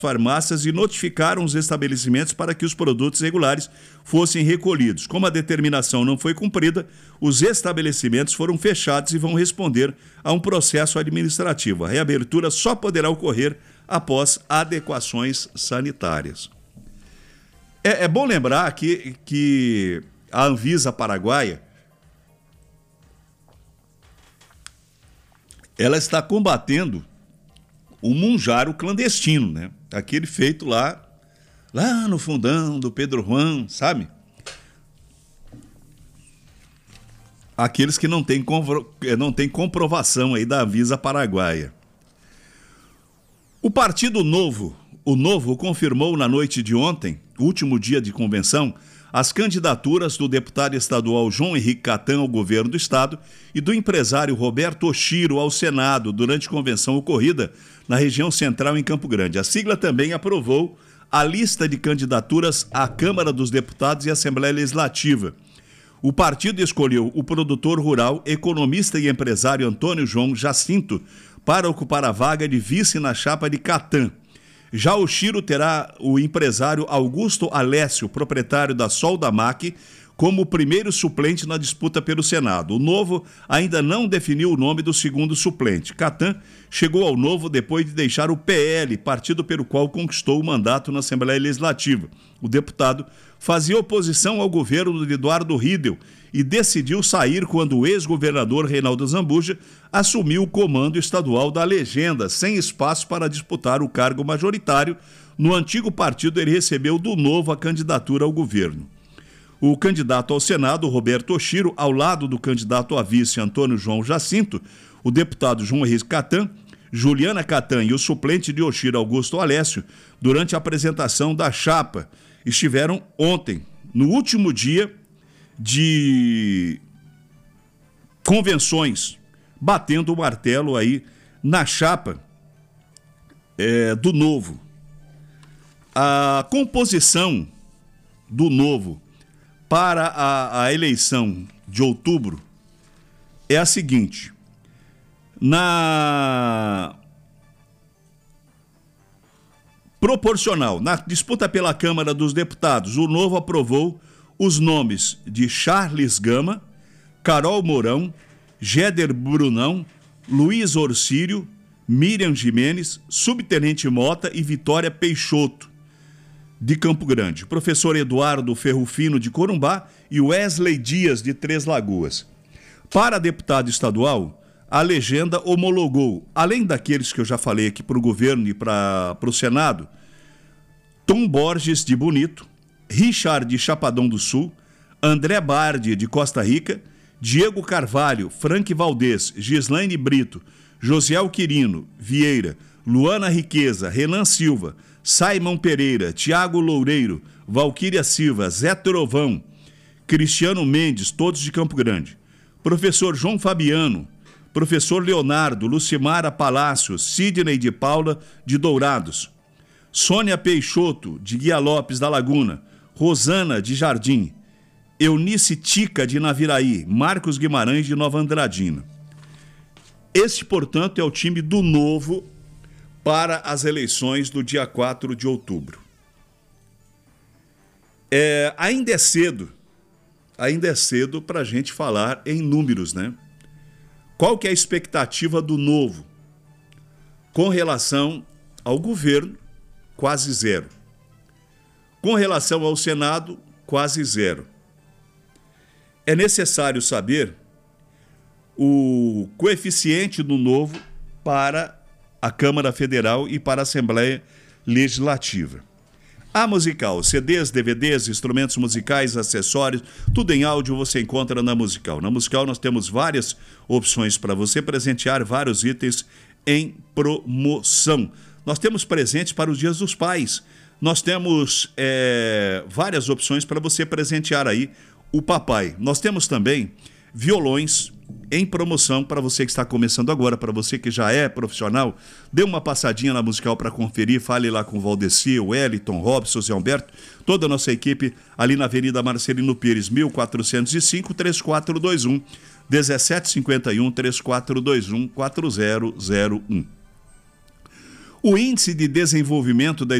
farmácias e notificaram os estabelecimentos para que os produtos regulares fossem recolhidos. Como a determinação não foi cumprida, os estabelecimentos foram fechados e vão responder a um processo administrativo. A reabertura só poderá ocorrer após adequações sanitárias. É bom lembrar que a Anvisa paraguaia ela está combatendo o munjaro clandestino, né? Aquele feito lá no fundão do Pedro Juan, sabe? Aqueles que não têm comprovação aí da Anvisa paraguaia. O Partido Novo, o Novo, confirmou na noite de ontem, último dia de convenção, as candidaturas do deputado estadual João Henrique Cattan ao governo do estado e do empresário Roberto Oshiro ao Senado durante convenção ocorrida na região central em Campo Grande. A sigla também aprovou a lista de candidaturas à Câmara dos Deputados e Assembleia Legislativa. O partido escolheu o produtor rural, economista e empresário Antônio João Jacinto para ocupar a vaga de vice na chapa de Cattan. Já o Oshiro terá o empresário Augusto Alessio, proprietário da Soldamac, como o primeiro suplente na disputa pelo Senado. O Novo ainda não definiu o nome do segundo suplente. Cattan chegou ao Novo depois de deixar o PL, partido pelo qual conquistou o mandato na Assembleia Legislativa. O deputado fazia oposição ao governo de Eduardo Riedel e decidiu sair quando o ex-governador Reinaldo Zambuja assumiu o comando estadual da legenda, sem espaço para disputar o cargo majoritário. No antigo partido, ele recebeu do Novo a candidatura ao governo. O candidato ao Senado, Roberto Oshiro, ao lado do candidato a vice Antônio João Jacinto, o deputado João Henrique Cattan, Juliana Cattan e o suplente de Oshiro, Augusto Alessio, durante a apresentação da chapa, estiveram ontem, no último dia de convenções, batendo o martelo aí na chapa do Novo. A composição do Novo para a eleição de outubro é a seguinte: na proporcional, na disputa pela Câmara dos Deputados, o Novo aprovou os nomes de Charles Gama, Carol Mourão, Géder Brunão, Luiz Orcírio, Miriam Jimenez, Subtenente Mota e Vitória Peixoto, de Campo Grande, professor Eduardo Ferrufino, de Corumbá, e Wesley Dias, de Três Lagoas. Para deputado estadual, a legenda homologou, além daqueles que eu já falei aqui para o governo e para o Senado, Tom Borges, de Bonito, Richard, de Chapadão do Sul, André Bardi, de Costa Rica, Diego Carvalho, Frank Valdez, Gislaine Brito, Josiel Quirino Vieira, Luana Riqueza, Renan Silva, Simon Pereira, Tiago Loureiro, Valquíria Silva, Zé Trovão, Cristiano Mendes, todos de Campo Grande. Professor João Fabiano, professor Leonardo, Lucimara Palácios, Sidney de Paula, de Dourados, Sônia Peixoto, de Guia Lopes da Laguna, Rosana, de Jardim, Eunice Tica, de Naviraí, Marcos Guimarães, de Nova Andradina. Este, portanto, é o time do Novo para as eleições do dia 4 de outubro. Ainda é cedo para a gente falar em números, né? Qual que é a expectativa do Novo? Com relação ao governo, quase zero. Com relação ao Senado, quase zero. É necessário saber o coeficiente do Novo para a Câmara Federal e para a Assembleia Legislativa. A Musical, CDs, DVDs, instrumentos musicais, acessórios, tudo em áudio você encontra na Musical. Na Musical nós temos várias opções para você presentear, vários itens em promoção. Nós temos presentes para os Dias dos Pais. Nós temos várias opções para você presentear aí o papai. Nós temos também violões em promoção para você que está começando agora, para você que já é profissional. Dê uma passadinha na Musical para conferir, fale lá com o Valdeci, o Wellington, Robson, Zé Humberto, toda a nossa equipe ali na Avenida Marcelino Pires, 1405, 3421 1751 3421 4001. O Índice de Desenvolvimento da